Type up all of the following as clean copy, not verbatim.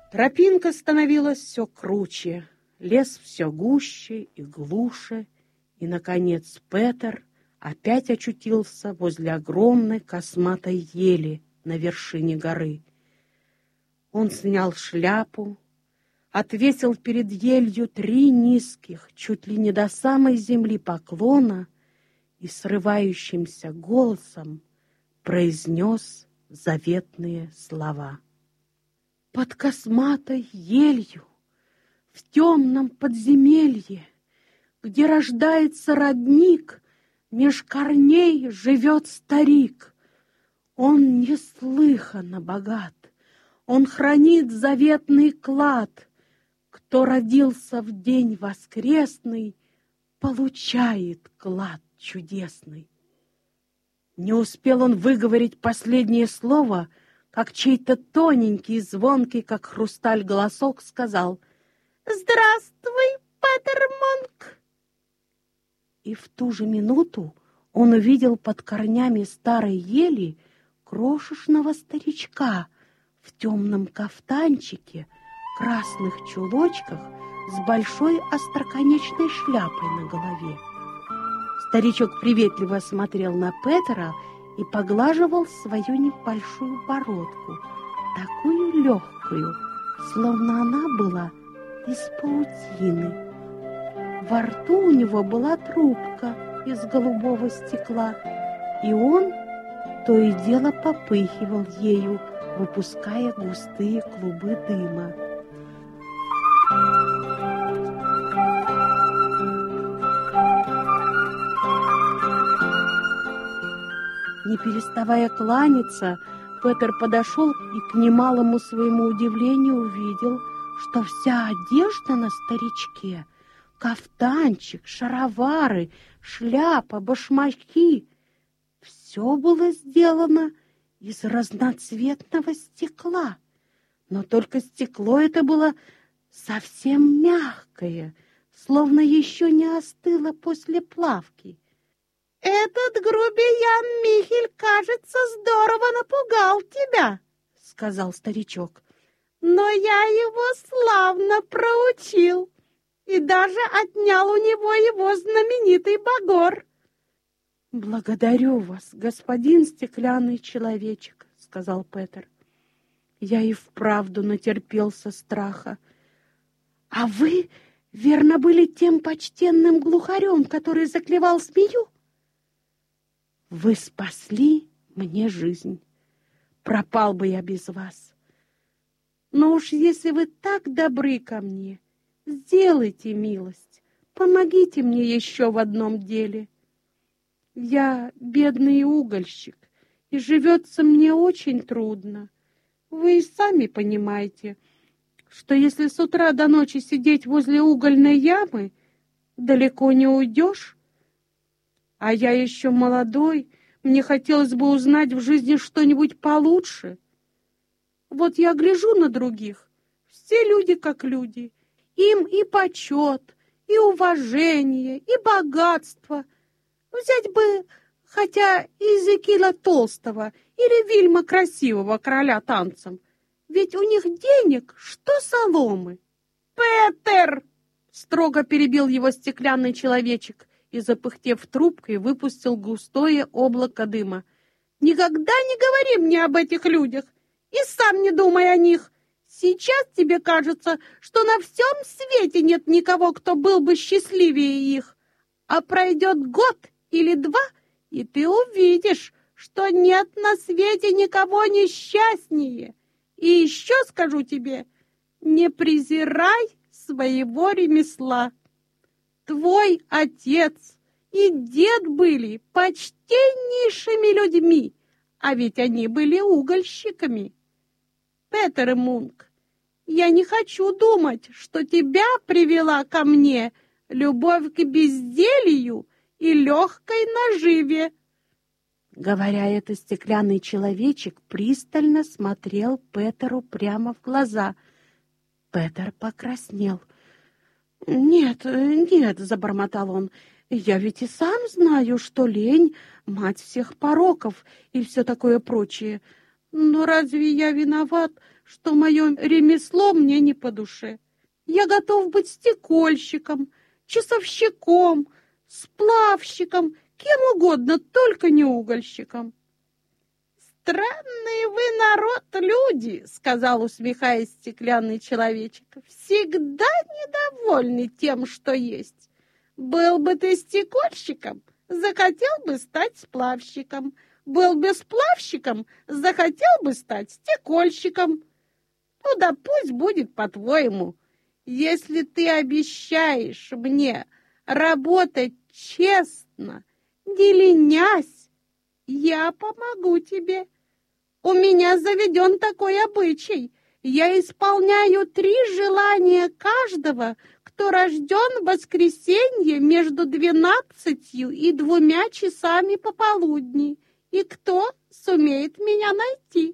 Тропинка становилась все круче, лес все гуще и глуше, и, наконец, Петер опять очутился возле огромной косматой ели на вершине горы. Он снял шляпу, отвесил перед елью 3 низких, чуть ли не до самой земли поклона и срывающимся голосом произнес заветные слова. Под косматой елью, в темном подземелье, где рождается родник, меж корней живет старик. Он неслыханно богат, он хранит заветный клад. Кто родился в день воскресный, получает клад чудесный. Не успел он выговорить последнее слово, как чей-то тоненький, звонкий, как хрусталь, голосок сказал: «Здравствуй, Петер Мунк!» И в ту же минуту он увидел под корнями старой ели крошечного старичка в темном кафтанчике, красных чулочках с большой остроконечной шляпой на голове. Старичок приветливо смотрел на Петера и поглаживал свою небольшую бородку, такую легкую, словно она была из паутины. Во рту у него была трубка из голубого стекла, и он то и дело попыхивал ею, выпуская густые клубы дыма. Не переставая кланяться, Петер подошел и, к немалому своему удивлению, увидел, что вся одежда на старичке, кафтанчик, шаровары, шляпа, башмаки, все было сделано из разноцветного стекла. Но только стекло это было совсем мягкое, словно еще не остыло после плавки. «Этот грубиян Михель, кажется, здорово напугал тебя», — сказал старичок. «Но я его славно проучил и даже отнял у него его знаменитый багор». «Благодарю вас, господин стеклянный человечек», — сказал Петер. «Я и вправду натерпелся страха. А вы, верно, были тем почтенным глухарем, который заклевал змею? Вы спасли мне жизнь. Пропал бы я без вас. Но уж если вы так добры ко мне, сделайте милость, помогите мне еще в одном деле. Я бедный угольщик, и живется мне очень трудно. Вы и сами понимаете, что если с утра до ночи сидеть возле угольной ямы, далеко не уйдешь. А я еще молодой, мне хотелось бы узнать в жизни что-нибудь получше. Вот я гляжу на других, все люди как люди, им и почет, и уважение, и богатство. Взять бы хотя Иезекииля Толстого или Вильма Красивого, короля танцем, ведь у них денег, что соломы. «Петер!» — строго перебил его стеклянный человечек и, запыхтев трубкой, выпустил густое облако дыма. «Никогда не говори мне об этих людях и сам не думай о них. Сейчас тебе кажется, что на всем свете нет никого, кто был бы счастливее их. А пройдет год или 2, и ты увидишь, что нет на свете никого несчастнее. И еще скажу тебе, не презирай своего ремесла. Твой отец и дед были почтеннейшими людьми, а ведь они были угольщиками. Петер Мунк, я не хочу думать, что тебя привела ко мне любовь к безделью и легкой наживе». Говоря это, стеклянный человечек пристально смотрел Петеру прямо в глаза. Петер покраснел. «Нет, нет», — забормотал он, — «я ведь и сам знаю, что лень — мать всех пороков и все такое прочее. Но разве я виноват, что мое ремесло мне не по душе? Я готов быть стекольщиком, часовщиком, сплавщиком, кем угодно, только не угольщиком. «Странный вы народ, люди», — сказал, усмехаясь, стеклянный человечек, «всегда недовольны тем, что есть. Был бы ты стекольщиком, захотел бы стать сплавщиком. Был бы сплавщиком, захотел бы стать стекольщиком. Ну да пусть будет по-твоему. Если ты обещаешь мне работать честно, не ленясь, я помогу тебе. У меня заведен такой обычай. Я исполняю 3 желания каждого, кто рожден в воскресенье между 12 и 2 часами пополудни, и кто сумеет меня найти.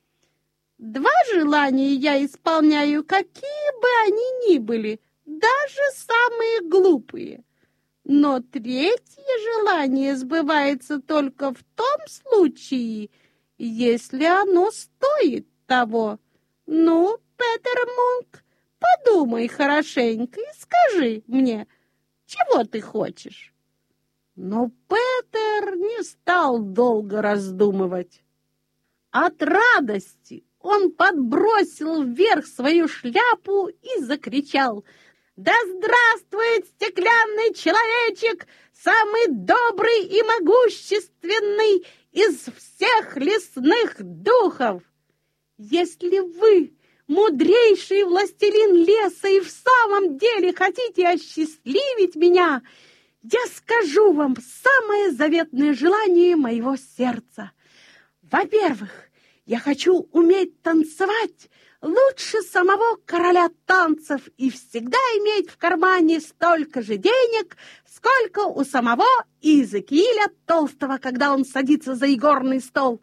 2 желания я исполняю, какие бы они ни были, даже самые глупые. Но 3-е желание сбывается только в том случае, если оно стоит того. Ну, Петер Мунк, подумай хорошенько и скажи мне, чего ты хочешь. Но Петер не стал долго раздумывать. От радости он подбросил вверх свою шляпу и закричал: «Да здравствует стеклянный человечек, самый добрый и могущественный из всех лесных духов! Если вы, мудрейший властелин леса, и в самом деле хотите осчастливить меня, я скажу вам самое заветное желание моего сердца. Во-первых, я хочу уметь танцевать лучше самого короля танцев и всегда иметь в кармане столько же денег, сколько у самого Иезекииля Толстого, когда он садится за игорный стол».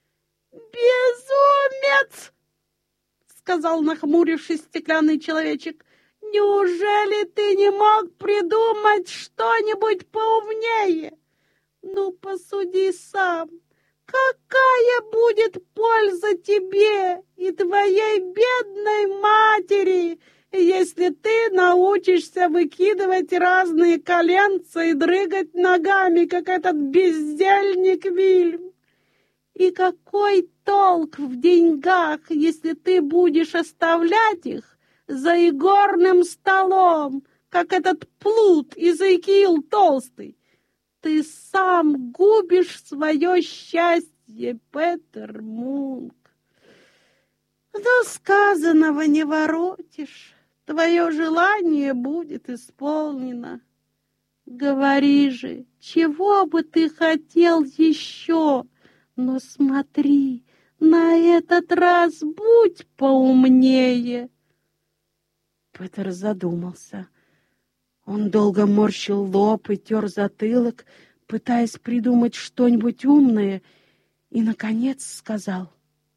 «Безумец!» — сказал, нахмурившись, стеклянный человечек. «Неужели ты не мог придумать что-нибудь поумнее? Ну, посуди сам. Какая будет польза тебе и твоей бедной матери, если ты научишься выкидывать разные коленца и дрыгать ногами, как этот бездельник Вильм? И какой толк в деньгах, если ты будешь оставлять их за игорным столом, как этот плут Иезекиил Толстый? Ты сам губишь свое счастье, Петер Мунк. Но сказанного не воротишь, твое желание будет исполнено. Говори же, чего бы ты хотел еще? Но смотри, на этот раз будь поумнее. Петер задумался. Он долго морщил лоб и тер затылок, пытаясь придумать что-нибудь умное, и, наконец, сказал: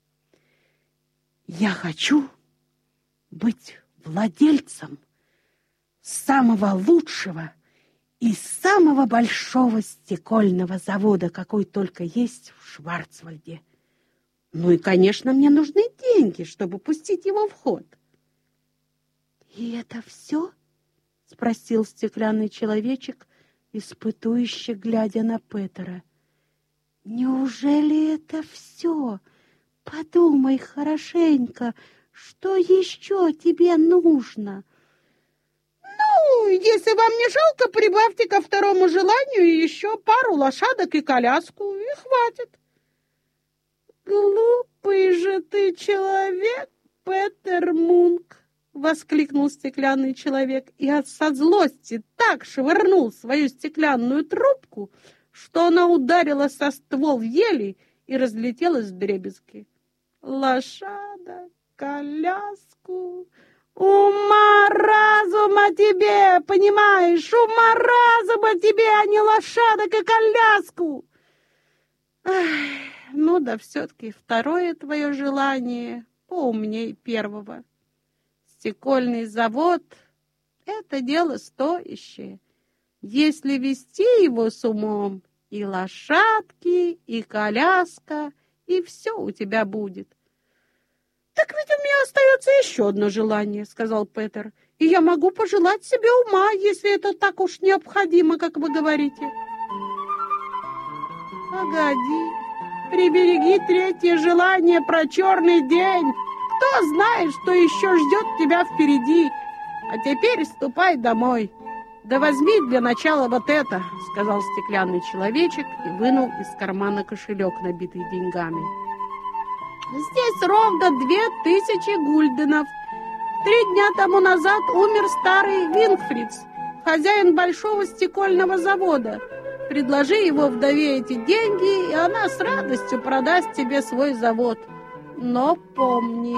«Я хочу быть владельцем самого лучшего и самого большого стекольного завода, какой только есть в Шварцвальде. Ну и, конечно, мне нужны деньги, чтобы пустить его в ход». «И это все?» — спросил стеклянный человечек, испытующе глядя на Петера. «Неужели это все? Подумай хорошенько, что еще тебе нужно?» «Ну, если вам не жалко, прибавьте ко второму желанию еще пару лошадок и коляску, и хватит». «Глупый же ты человек, Петер Мунк!» — воскликнул стеклянный человек и со злости так швырнул свою стеклянную трубку, что она ударила со ствол ели и разлетелась вдребезги. «Лошадок, коляску, ума-разума тебе, понимаешь, ума-разума тебе, а не лошадок и коляску!» «Ах, ну да все-таки второе твое желание поумней первого. Стекольный завод — это дело стоящее. Если вести его с умом, и лошадки, и коляска, и все у тебя будет. «Так ведь у меня остается еще одно желание», — сказал Петер. «И я могу пожелать себе ума, если это так уж необходимо, как вы говорите». «Погоди, прибереги третье желание про черный день. Кто знает, что еще ждет тебя впереди. А теперь ступай домой. Да возьми для начала вот это», — сказал стеклянный человечек и вынул из кармана кошелек, набитый деньгами. «Здесь ровно 2000 гульденов. 3 дня тому назад умер старый Вингфриц, хозяин большого стекольного завода. Предложи его вдове эти деньги, и она с радостью продаст тебе свой завод. Но помни,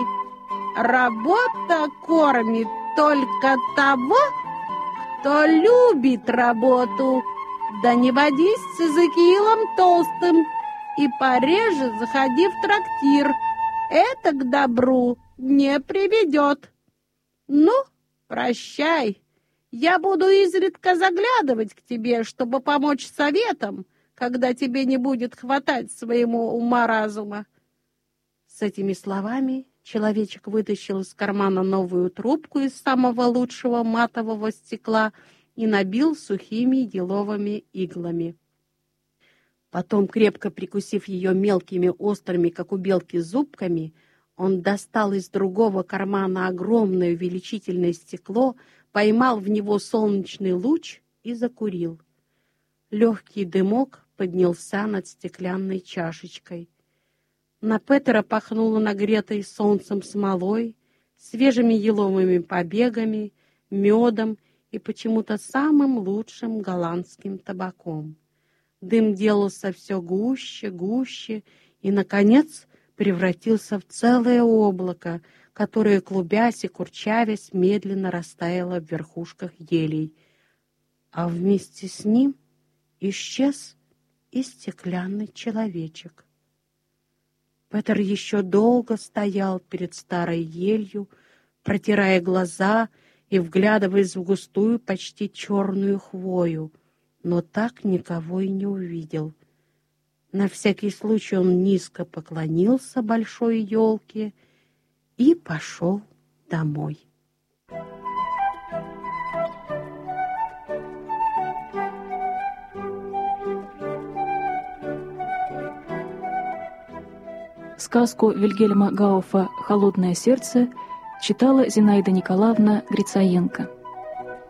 работа кормит только того, кто любит работу. Да не водись с Эзекиилом Толстым и пореже заходи в трактир. Это к добру не приведет. Ну, прощай. Я буду изредка заглядывать к тебе, чтобы помочь советам, когда тебе не будет хватать своему ума-разума». С этими словами человечек вытащил из кармана новую трубку из самого лучшего матового стекла и набил сухими еловыми иглами. Потом, крепко прикусив ее мелкими острыми, как у белки, зубками, он достал из другого кармана огромное увеличительное стекло, поймал в него солнечный луч и закурил. Легкий дымок поднялся над стеклянной чашечкой. На Петера пахнуло нагретой солнцем смолой, свежими еловыми побегами, медом и почему-то самым лучшим голландским табаком. Дым делался все гуще, гуще и, наконец, превратился в целое облако, которое, клубясь и курчавясь, медленно растаяло в верхушках елей, а вместе с ним исчез и стеклянный человечек. Петер еще долго стоял перед старой елью, протирая глаза и вглядываясь в густую, почти черную хвою, но так никого и не увидел. На всякий случай он низко поклонился большой елке и пошел домой. Сказку Вильгельма Гауфа «Холодное сердце» читала Зинаида Николаевна Грицаенко.